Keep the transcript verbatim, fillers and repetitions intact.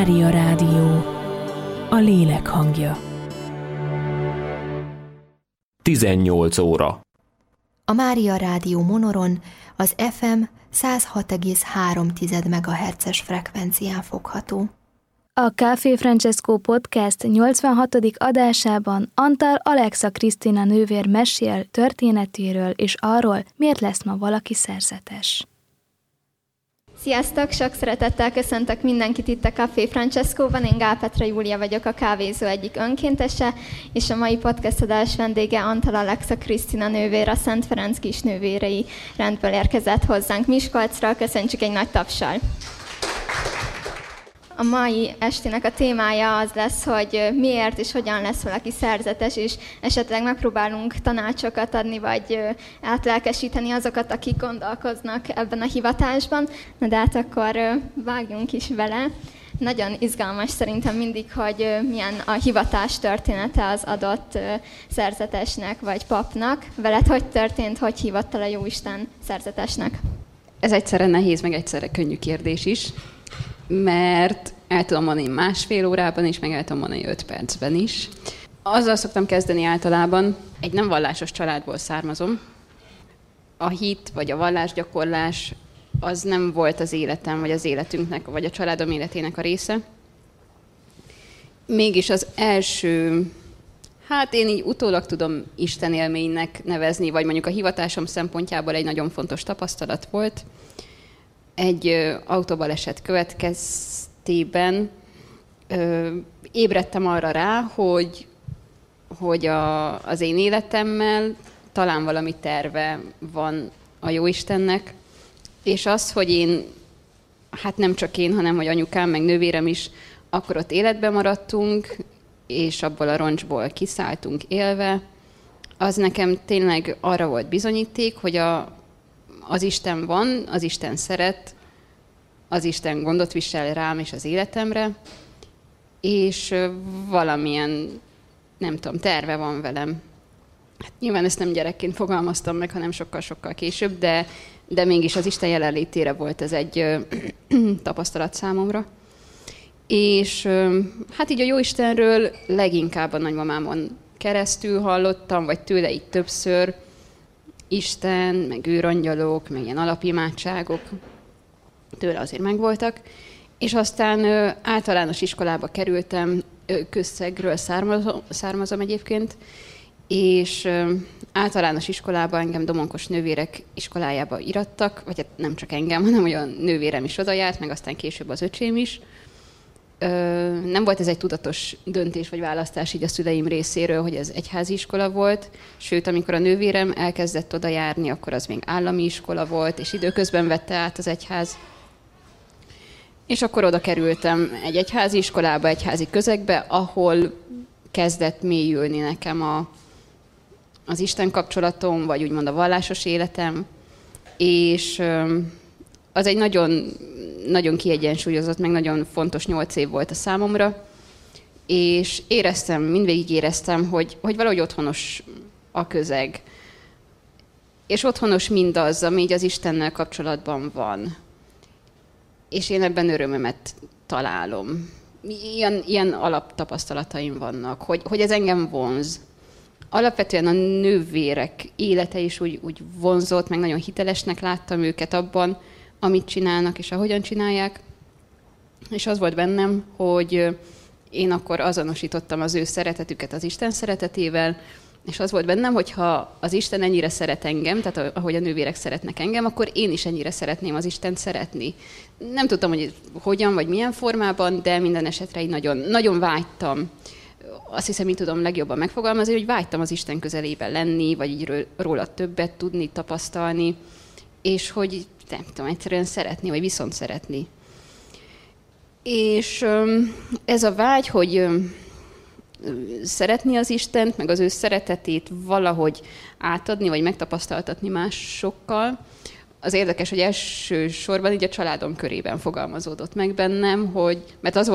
Mária Rádió, a lélek hangja. tizennyolc óra. A Mária Rádió Monoron az ef em száz hat egész három megahertzes frekvencián fogható. A Café Francesco Podcast nyolcvanhatodik adásában Antal Alexa Krisztina nővér mesél történetéről és arról, miért lesz ma valaki szerzetes. Sziasztok! Sok szeretettel köszöntök mindenkit itt a Café Francescoban. Én Gál Petra Júlia vagyok, a kávézó egyik önkéntese, és a mai podcast adás vendége Antal Alexa Krisztina nővér, a Szent Ferenc kisnővérei rendből érkezett hozzánk Miskolcra. Köszöntsük egy nagy tapssal! A mai estének a témája az lesz, hogy miért és hogyan lesz valaki szerzetes, és esetleg megpróbálunk tanácsokat adni, vagy átlelkesíteni azokat, akik gondolkoznak ebben a hivatásban. Na de hát akkor vágjunk is vele. Nagyon izgalmas szerintem mindig, hogy milyen a hivatás története az adott szerzetesnek vagy papnak. Veled hogy történt, hogy hívott el a Jóisten szerzetesnek? Ez egyszerre nehéz, meg egyszerre könnyű kérdés is, mert el tudom mondani másfél órában is, meg el tudom mondani öt percben is. Azzal szoktam kezdeni általában, egy nem vallásos családból származom. A hit vagy a vallásgyakorlás az nem volt az életem, vagy az életünknek, vagy a családom életének a része. Mégis az első, hát én így utólag tudom Isten élménynek nevezni, vagy mondjuk a hivatásom szempontjából egy nagyon fontos tapasztalat volt. Egy ö, autóbaleset következtében ö, ébredtem arra rá, hogy, hogy a, az én életemmel talán valami terve van a Jóistennek, és az, hogy én, hát nem csak én, hanem hogy anyukám, meg nővérem is, akkor ott életben maradtunk, és abból a roncsból kiszálltunk élve, az nekem tényleg arra volt bizonyíték, hogy a Az Isten van, az Isten szeret, az Isten gondot visel rám és az életemre, és valamilyen, nem tudom, terve van velem. Hát nyilván ezt nem gyerekként fogalmaztam meg, hanem sokkal-sokkal később, de, de mégis az Isten jelenlétére volt ez egy ö, tapasztalat számomra. És ö, hát így a Jóistenről leginkább a nagymamámon keresztül hallottam, vagy tőle így többször, Isten, meg őrangyalok, meg ilyen alapimádságok tőle azért megvoltak. És aztán ö, általános iskolába kerültem, ö, Közszegről származom, származom egyébként, és ö, általános iskolában engem Domonkos nővérek iskolájába irattak, vagy hát nem csak engem, hanem olyan nővérem is oda járt, meg aztán később az öcsém is. Ö, nem volt ez egy tudatos döntés vagy választás így a szüleim részéről, hogy ez egyházi iskola volt, sőt, amikor a nővérem elkezdett oda járni, akkor az még állami iskola volt, és időközben vette át az egyház. És akkor oda kerültem egy egyházi iskolába, egyházi közegbe, ahol kezdett mélyülni nekem a, az Isten kapcsolatom, vagy úgymond a vallásos életem, és ö, az egy nagyon, nagyon kiegyensúlyozott, meg nagyon fontos nyolc év volt a számomra, és éreztem, mindvégig éreztem, hogy, hogy valahogy otthonos a közeg. És otthonos mindaz, ami így az Istennel kapcsolatban van. És én ebben örömömet találom. Ilyen, ilyen alaptapasztalataim vannak, hogy, hogy ez engem vonz. Alapvetően a nővérek élete is úgy, úgy vonzott, meg nagyon hitelesnek láttam őket abban, amit csinálnak, és ahogyan csinálják. És az volt bennem, hogy én akkor azonosítottam az ő szeretetüket az Isten szeretetével, és az volt bennem, hogy ha az Isten ennyire szeret engem, tehát ahogy a nővérek szeretnek engem, akkor én is ennyire szeretném az Istent szeretni. Nem tudtam, hogy hogyan, vagy milyen formában, de minden esetre így nagyon, nagyon vágytam. Azt hiszem, így tudom legjobban megfogalmazni, hogy vágytam az Isten közelében lenni, vagy így róla többet tudni, tapasztalni, és hogy nem tudom, egyszerűen szeretni, vagy viszont szeretni. És ez a vágy, hogy szeretni az Istent, meg az ő szeretetét valahogy átadni, vagy megtapasztaltatni másokkal, az érdekes, hogy elsősorban így a családom körében fogalmazódott meg bennem, hogy, mert az volt